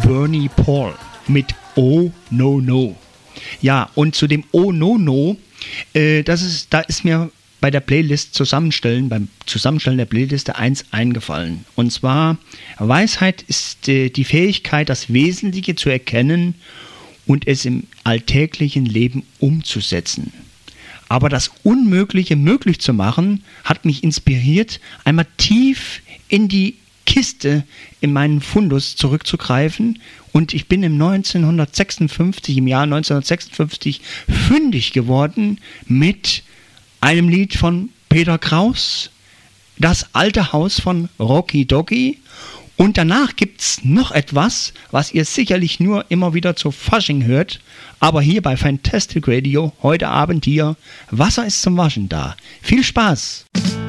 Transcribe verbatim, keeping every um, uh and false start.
Bernie Paul mit Oh No No. Ja, und zu dem Oh No No, äh, das ist, da ist mir bei der Playlist zusammenstellen, beim Zusammenstellen der Playliste eins eingefallen. Und zwar, Weisheit ist äh, die Fähigkeit, das Wesentliche zu erkennen und es im alltäglichen Leben umzusetzen. Aber das Unmögliche möglich zu machen, hat mich inspiriert, einmal tief in die Kiste in meinen Fundus zurückzugreifen. Und ich bin im neunzehnhundertsechsundfünfzig, im Jahr neunzehnhundertsechsundfünfzig fündig geworden mit einem Lied von Peter Kraus, Das alte Haus von Rocky Doggy. Und danach gibt es noch etwas, was ihr sicherlich nur immer wieder zu Fasching hört. Aber hier bei Fantastic Radio, heute Abend hier, Wasser ist zum Waschen da. Viel Spaß!